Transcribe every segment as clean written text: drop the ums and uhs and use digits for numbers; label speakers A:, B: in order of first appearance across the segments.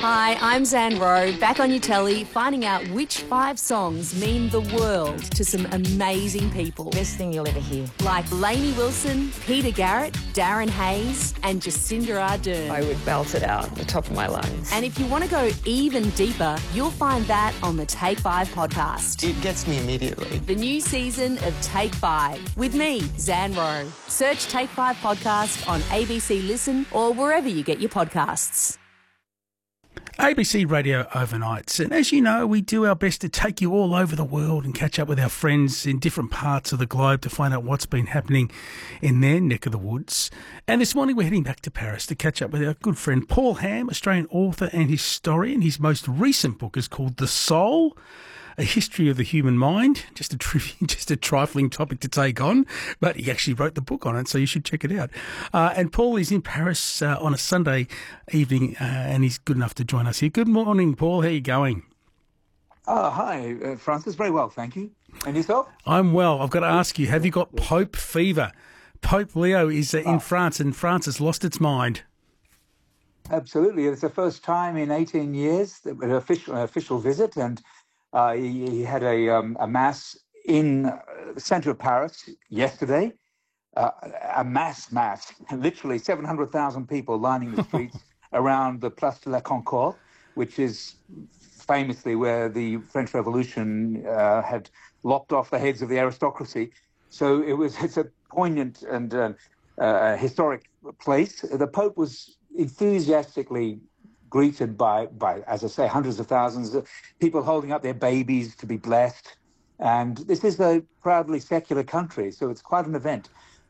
A: Hi, I'm Zan Rowe, back on your telly, finding out which 5 songs mean the world to some amazing people.
B: Best thing you'll ever hear.
A: Like Lainey Wilson, Peter Garrett, Darren Hayes and Jacinda Ardern.
B: I would belt it out at the top of my lungs.
A: And if you want to go even deeper, you'll find that on the Take 5 podcast.
C: It gets me immediately.
A: The new season of Take 5 with me, Zan Rowe. Search Take 5 podcast on ABC Listen or wherever you get your podcasts.
D: ABC Radio Overnights. And as you know, we do our best to take you all over the world and catch up with our friends in different parts of the globe to find out what's been happening in their neck of the woods. And this morning we're heading back to Paris to catch up with our good friend Paul Ham, Australian author and historian. His most recent book is called The Soul, A History of the Human Mind. Just a trifling topic to take on, but he actually wrote the book on it, so you should check it out. And Paul is in Paris on a Sunday evening, and he's good enough to join us here. Good morning, Paul. How are you going?
E: Hi, Francis. Very well, thank you. And yourself?
D: I'm well. I've got to ask you, have you got Pope fever? Pope Leo is in France, and France has lost its mind.
E: Absolutely. It's the first time in 18 years, an official visit, and he had a mass in the centre of Paris yesterday, a mass, literally 700,000 people lining the streets around the Place de la Concorde, which is famously where the French Revolution had lopped off the heads of the aristocracy. So it's a poignant and historic place. The Pope was enthusiastically greeted by, as I say, hundreds of thousands of people holding up their babies to be blessed. And this is a proudly secular country, so it's quite an event.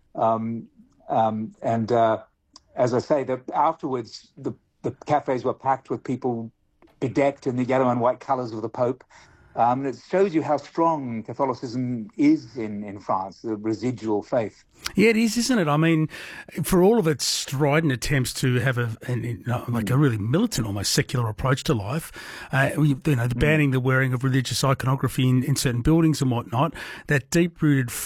E: As I say, afterwards, the cafes were packed with people bedecked in the yellow and white colours of the Pope. And it shows you how strong Catholicism is in France, the residual faith.
D: Yeah, it is, isn't it? I mean, for all of its strident attempts to have a really militant, almost secular approach to life, the banning the wearing of religious iconography in certain buildings and whatnot, that deep-rooted